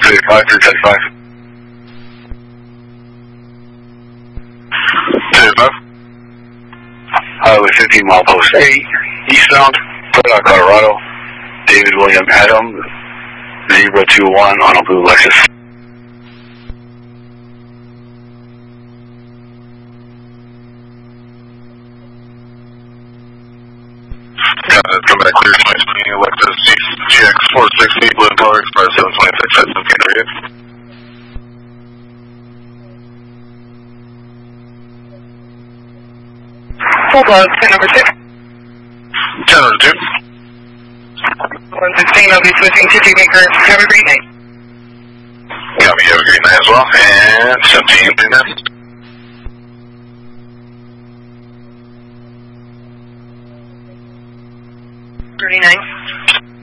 285, 335. 285. Highway 15, mile post 8, eastbound, Colorado. David William Adam, Zebra 21 on a blue Lexus. Got it, come back clear 2020, Lexus GX 460, blue color, express 726, that's okay, there you go. Full blood, 10 over 2. 10 over 2. 116, I'll be switching to T-Maker. Have a great night. Got me, have a great night as well. And 17 right now. 39.